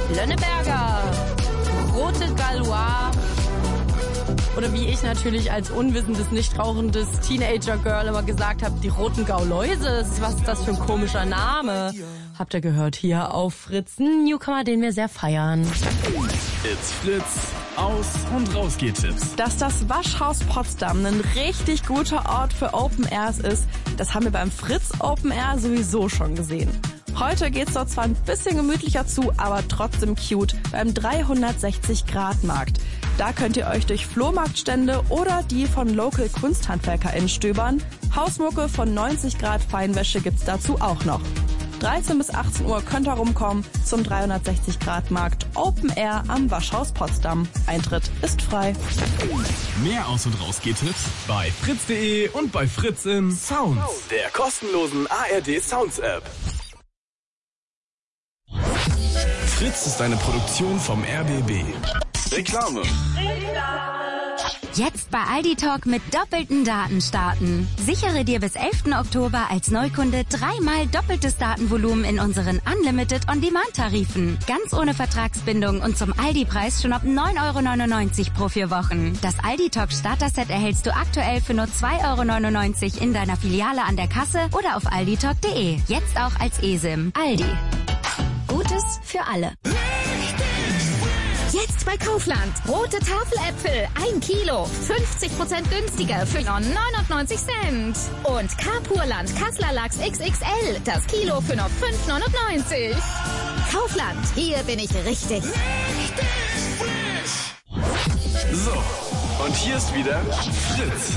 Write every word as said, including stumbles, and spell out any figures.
Lönneberger, Rote Galois oder wie ich natürlich als unwissendes, nicht rauchendes Teenager-Girl immer gesagt habe, die roten Gauläuse. Was ist das für ein komischer Name? Habt ihr gehört hier auf Fritz, ein Newcomer, den wir sehr feiern. It's Fritz. Aus- und Rausgeh-Tipps. Dass das Waschhaus Potsdam ein richtig guter Ort für Open Airs ist, das haben wir beim Fritz Open Air sowieso schon gesehen. Heute geht's dort zwar ein bisschen gemütlicher zu, aber trotzdem cute beim dreihundertsechzig Grad Markt. Da könnt ihr euch durch Flohmarktstände oder die von Local KunsthandwerkerInnen stöbern. Hausmucke von neunzig Grad Feinwäsche gibt's dazu auch noch. dreizehn bis achtzehn Uhr könnt ihr rumkommen zum dreihundertsechzig Grad Markt Open Air am Waschhaus Potsdam. Eintritt ist frei. Mehr Aus- und Rausgeh-Tipps bei fritz punkt de und bei Fritz in Sounds, der kostenlosen A R D Sounds App. Fritz ist eine Produktion vom R B B. Reklame. Jetzt bei Aldi Talk mit doppelten Daten starten. Sichere dir bis elften Oktober als Neukunde dreimal doppeltes Datenvolumen in unseren Unlimited On-Demand-Tarifen. Ganz ohne Vertragsbindung und zum Aldi-Preis schon ab neun Euro neunundneunzig pro vier Wochen. Das Aldi Talk Starter-Set erhältst du aktuell für nur zwei Euro neunundneunzig in deiner Filiale an der Kasse oder auf alditalk punkt de. Jetzt auch als eSIM. Aldi. Gutes für alle. Jetzt bei Kaufland. Rote Tafeläpfel, ein Kilo, fünfzig Prozent günstiger für nur neunundneunzig Cent. Und Carpurland Kassler Lachs X X L, das Kilo für nur fünf neunundneunzig. Kaufland, hier bin ich richtig. So, und hier ist wieder Fritz.